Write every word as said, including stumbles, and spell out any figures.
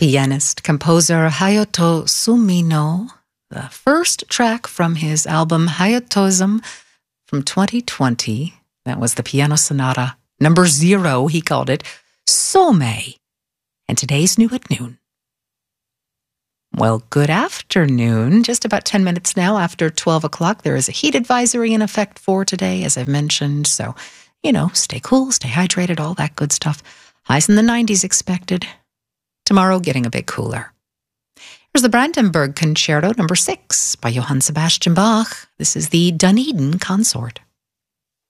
pianist, composer Hayato Sumino, the first track from his album Hayatosm from twenty twenty. That was the Piano Sonata number zero, he called it, Somei. And today's New at Noon. Well, good afternoon. Just about ten minutes now after twelve o'clock. There is a heat advisory in effect for today, as I've mentioned. So, you know, stay cool, stay hydrated, all that good stuff. Highs in the nineties expected. Tomorrow, getting a bit cooler. Here's the Brandenburg Concerto number six by Johann Sebastian Bach. This is the Dunedin Consort.